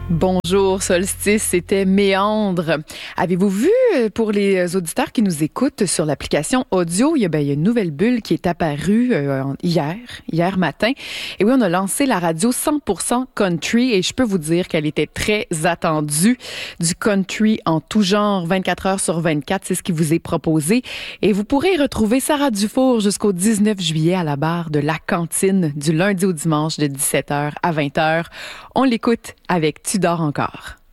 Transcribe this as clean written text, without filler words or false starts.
Bonjour Solstice, c'était Méandre. Avez-vous vu, pour les auditeurs qui nous écoutent sur l'application audio, il y a une nouvelle bulle qui est apparue hier matin. Et oui, on a lancé la radio 100% country et je peux vous dire qu'elle était très attendue. Du country en tout genre, 24 heures sur 24, c'est ce qui vous est proposé. Et vous pourrez retrouver Sarah Dufour jusqu'au 19 juillet à la barre de La Cantine du lundi au dimanche de 17h à 20h. On l'écoute avec Tu dors encore.